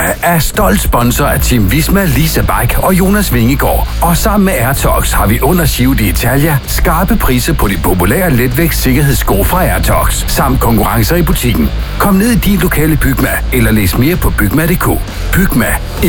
er stolt sponsor af Team Visma, Lisa Bak og Jonas Vingegaard. Og sammen med Airtox har vi under Giro d'Italia skarpe priser på de populære letvægts sikkerhedssko fra Airtox, samt konkurrencer i butikken. Kom ned i din lokale Bygma, eller læs mere på bygma.dk. Bygma.